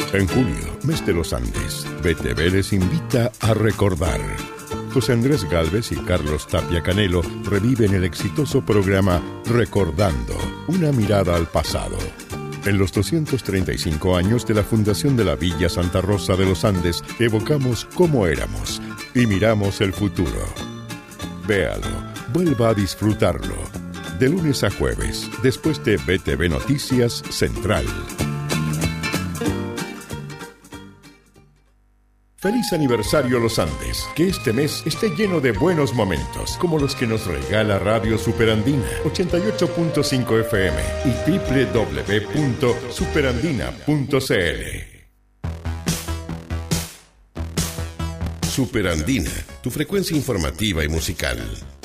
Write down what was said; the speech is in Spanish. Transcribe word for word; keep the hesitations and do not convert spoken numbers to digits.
En julio, mes de los Andes, B T V les invita a recordar. José Andrés Gálvez y Carlos Tapia Canelo reviven el exitoso programa Recordando, una mirada al pasado. En los doscientos treinta y cinco años de la fundación de la Villa Santa Rosa de los Andes, evocamos cómo éramos y miramos el futuro. Véalo, vuelva a disfrutarlo. De lunes a jueves, después de B T V Noticias Central. Feliz aniversario Los Andes, que este mes esté lleno de buenos momentos, como los que nos regala Radio Superandina, ochenta y ocho punto cinco F M y doble u doble u doble u punto superandina punto c l. Superandina, tu frecuencia informativa y musical.